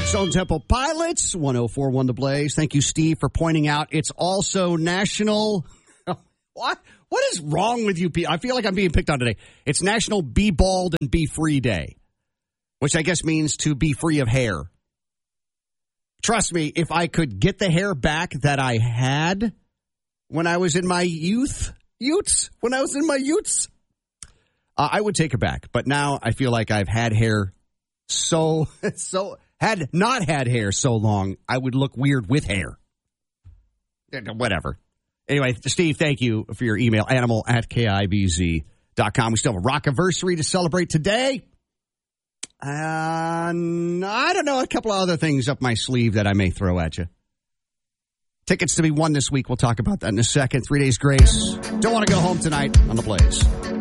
Stone Temple Pilots, 104.1 The Blaze. Thank you, Steve, for pointing out it's also National... What? What is wrong with you people? I feel like I'm being picked on today. It's National Be Bald and Be Free Day, which I guess means to be free of hair. Trust me, if I could get the hair back that I had when I was in my youths, I would take it back. But now I feel like I've had hair had not had hair so long, I would look weird with hair. Whatever. Anyway, Steve, thank you for your email, animal@KIBZ.com. We still have a rock-iversary to celebrate today. I don't know, a couple of other things up my sleeve that I may throw at you. Tickets to be won this week. We'll talk about that in a second. 3 Days Grace. Don't want to go home tonight on The Blaze.